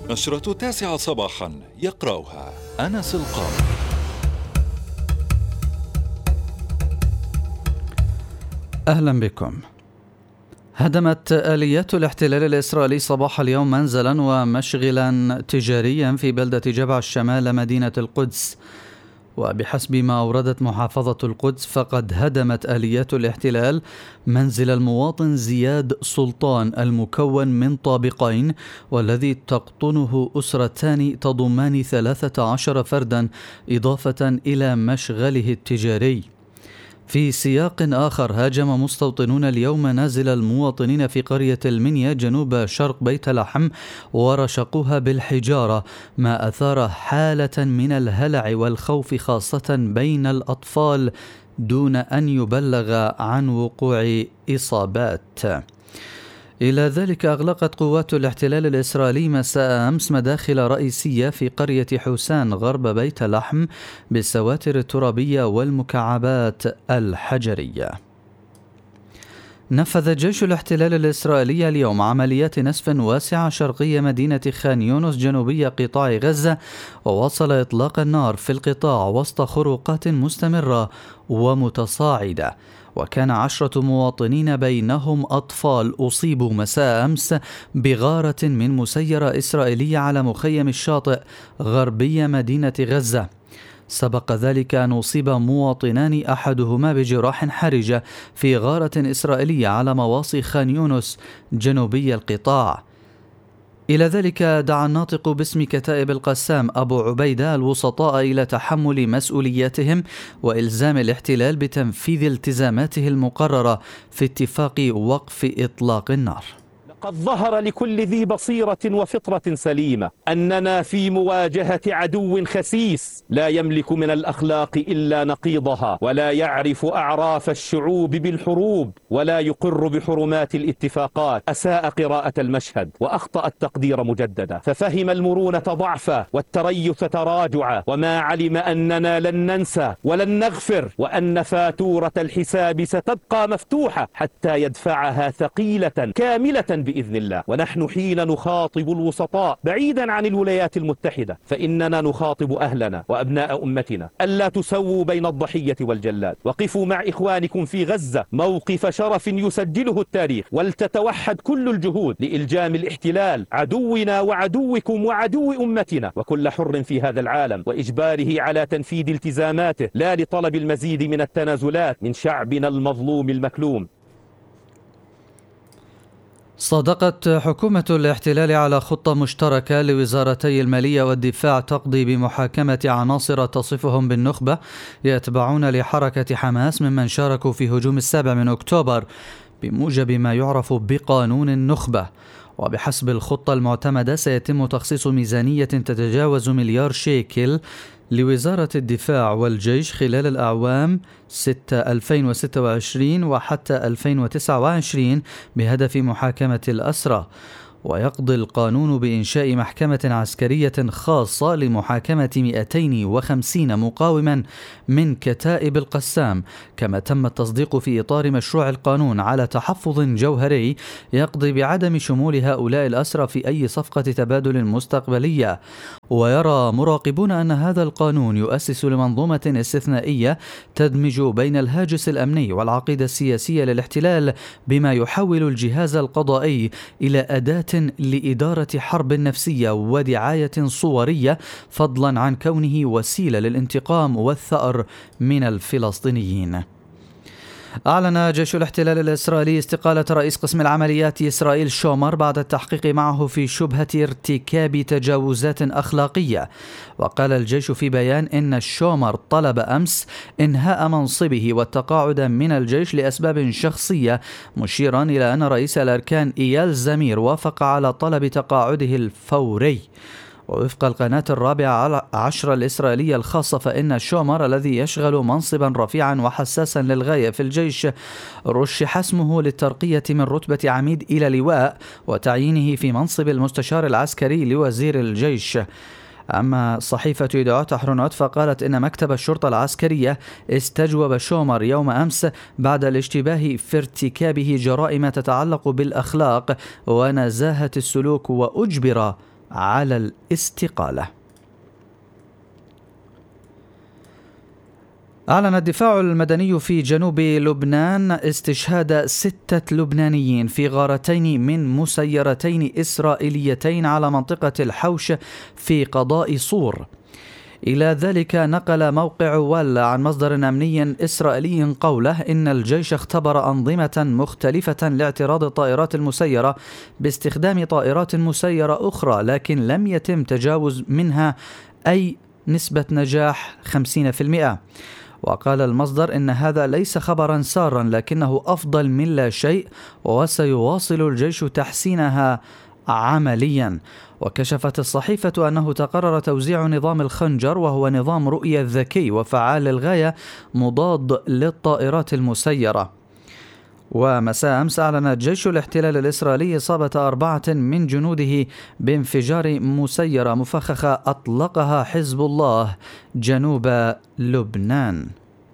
نشرة 9 صباحا يقرأها أنس القاضي. أهلا بكم. هدمت آليات الاحتلال الإسرائيلي صباح اليوم منزلا ومشغلا تجاريا في بلدة جبع الشمال مدينة القدس، وبحسب ما أوردت محافظة القدس فقد هدمت آليات الاحتلال منزل المواطن زياد سلطان المكون من طابقين، والذي تقطنه أسرتان تضمان 13 فردا إضافة إلى مشغله التجاري. في سياق آخر، هاجم مستوطنون اليوم منازل المواطنين في قرية المنيا جنوب شرق بيت لحم ورشقوها بالحجارة، ما أثار حالة من الهلع والخوف خاصة بين الأطفال دون أن يبلغ عن وقوع إصابات. إلى ذلك، أغلقت قوات الاحتلال الإسرائيلي مساء أمس مداخل رئيسية في قرية حسان غرب بيت لحم بالسواتر الترابية والمكعبات الحجرية. نفذ جيش الاحتلال الإسرائيلي اليوم عمليات نسف واسعة شرقية مدينة خان يونس جنوبية قطاع غزة، وواصل إطلاق النار في القطاع وسط خروقات مستمرة ومتصاعدة. وكان 10 مواطنين بينهم أطفال أصيبوا مساء أمس بغارة من مسيرة إسرائيلية على مخيم الشاطئ غربية مدينة غزة. سبق ذلك أن أصيب مواطنان أحدهما بجراح حرجة في غارة إسرائيلية على مواصي خان يونس جنوبي القطاع. إلى ذلك، دعا الناطق باسم كتائب القسام أبو عبيدة الوسطاء إلى تحمل مسؤولياتهم وإلزام الاحتلال بتنفيذ التزاماته المقررة في اتفاق وقف إطلاق النار. قد ظهر لكل ذي بصيرة وفطرة سليمة أننا في مواجهة عدو خسيس لا يملك من الأخلاق إلا نقيضها، ولا يعرف أعراف الشعوب بالحروب، ولا يقر بحرمات الاتفاقات. أساء قراءة المشهد وأخطأ التقدير مجددا، ففهم المرونة ضعفا والتريث تراجعا، وما علم أننا لن ننسى ولن نغفر، وأن فاتورة الحساب ستبقى مفتوحة حتى يدفعها ثقيلة كاملة بإذن الله. ونحن حين نخاطب الوسطاء بعيدا عن الولايات المتحدة، فإننا نخاطب أهلنا وأبناء أمتنا ألا تسووا بين الضحية والجلاد. وقفوا مع إخوانكم في غزة موقف شرف يسجله التاريخ، ولتتوحد كل الجهود لإلجام الاحتلال عدونا وعدوكم وعدو أمتنا وكل حر في هذا العالم، وإجباره على تنفيذ التزاماته، لا لطلب المزيد من التنازلات من شعبنا المظلوم المكلوم. صادقت حكومة الاحتلال على خطة مشتركة لوزارتي المالية والدفاع تقضي بمحاكمة عناصر تصفهم بالنخبة يتبعون لحركة حماس ممن شاركوا في هجوم 7 أكتوبر بموجب ما يعرف بقانون النخبة. وبحسب الخطة المعتمدة سيتم تخصيص ميزانية تتجاوز 1,000,000,000 شيكل لوزارة الدفاع والجيش خلال الأعوام 2026 وحتى 2029 بهدف محاكمة الأسرى. ويقضي القانون بإنشاء محكمة عسكرية خاصة لمحاكمة 250 مقاوما من كتائب القسام، كما تم التصديق في إطار مشروع القانون على تحفظ جوهري يقضي بعدم شمول هؤلاء الأسرى في أي صفقة تبادل مستقبلية. ويرى مراقبون أن هذا القانون يؤسس لمنظومة استثنائية تدمج بين الهاجس الأمني والعقيدة السياسية للاحتلال، بما يحول الجهاز القضائي إلى أداة لإدارة حرب نفسية ودعاية صورية، فضلا عن كونه وسيلة للانتقام والثأر من الفلسطينيين. أعلن جيش الاحتلال الإسرائيلي استقالة رئيس قسم العمليات إسرائيل شومر بعد التحقيق معه في شبهة ارتكاب تجاوزات أخلاقية. وقال الجيش في بيان إن شومر طلب أمس إنهاء منصبه والتقاعد من الجيش لأسباب شخصية، مشيرا إلى أن رئيس الأركان إيال زمير وافق على طلب تقاعده الفوري. ووفق القناة 14 الإسرائيلية الخاصة، فإن شومر الذي يشغل منصبا رفيعا وحساسا للغاية في الجيش رشح اسمه للترقية من رتبة عميد إلى لواء وتعيينه في منصب المستشار العسكري لوزير الجيش. أما صحيفة يدعوت أحرنوت فقالت إن مكتب الشرطة العسكرية استجوب شومر يوم أمس بعد الاشتباه في ارتكابه جرائم تتعلق بالأخلاق ونزاهة السلوك، وأجبر على الاستقالة. أعلن الدفاع المدني في جنوب لبنان استشهاد 6 لبنانيين في غارتين من مسيرتين إسرائيليتين على منطقة الحوش في قضاء صور. إلى ذلك نقل موقع ولا عن مصدر أمني إسرائيلي قوله إن الجيش اختبر أنظمة مختلفة لاعتراض الطائرات المسيرة باستخدام طائرات مسيرة أخرى، لكن لم يتم تجاوز منها أي نسبة نجاح 50%. وقال المصدر إن هذا ليس خبرا سارا لكنه أفضل من لا شيء، وسيواصل الجيش تحسينها عمليا. وكشفت الصحيفة أنه تقرر توزيع نظام الخنجر، وهو نظام رؤية ذكي وفعال للغاية مضاد للطائرات المسيرة. ومساء أمس أعلن جيش الاحتلال الإسرائيلي إصابة 4 من جنوده بانفجار مسيرة مفخخة أطلقها حزب الله جنوب لبنان.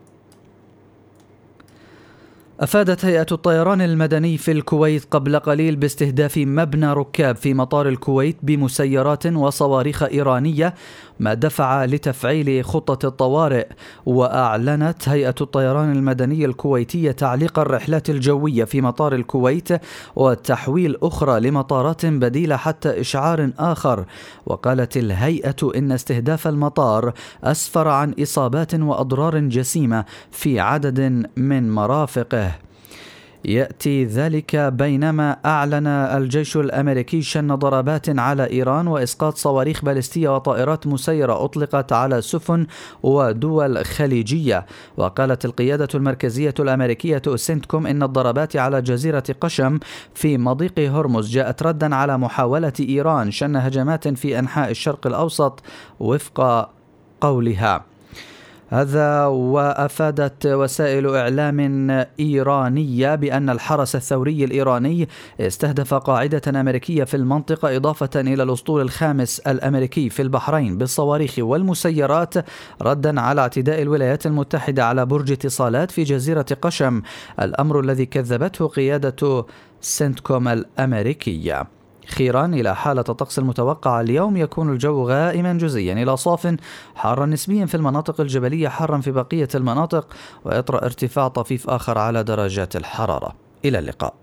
أفادت هيئة الطيران المدني في الكويت قبل قليل باستهداف مبنى ركاب في مطار الكويت بمسيرات وصواريخ إيرانية، ما دفع لتفعيل خطة الطوارئ. وأعلنت هيئة الطيران المدني الكويتية تعليق الرحلات الجوية في مطار الكويت وتحويل أخرى لمطارات بديلة حتى إشعار آخر. وقالت الهيئة إن استهداف المطار أسفر عن إصابات وأضرار جسيمة في عدد من مرافقه. يأتي ذلك بينما أعلن الجيش الأمريكي شن ضربات على إيران وإسقاط صواريخ باليستية وطائرات مسيرة أطلقت على سفن ودول خليجية. وقالت القيادة المركزية الأمريكية سنتكوم إن الضربات على جزيرة قشم في مضيق هرمز جاءت ردا على محاولة إيران شن هجمات في أنحاء الشرق الأوسط وفق قولها. هذا وأفادت وسائل إعلام إيرانية بأن الحرس الثوري الإيراني استهدف قاعدة أمريكية في المنطقة، إضافة إلى الأسطول الخامس الأمريكي في البحرين بالصواريخ والمسيرات، ردا على اعتداء الولايات المتحدة على برج اتصالات في جزيرة قشم، الأمر الذي كذبته قيادة سنتكوم الأمريكية. أخيرا إلى حالة الطقس المتوقعة اليوم، يكون الجو غائما جزئيا إلى صاف، حارا نسبيا في المناطق الجبلية، حارا في بقية المناطق، ويطرأ ارتفاع طفيف آخر على درجات الحرارة. إلى اللقاء.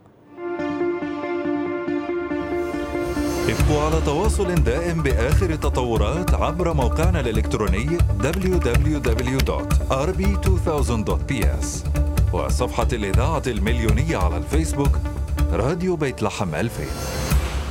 ابقوا على تواصل دائم بآخر التطورات عبر موقعنا الإلكتروني www.rb2000.ps وصفحة الإذاعة المليونية على الفيسبوك راديو بيت لحم 2000.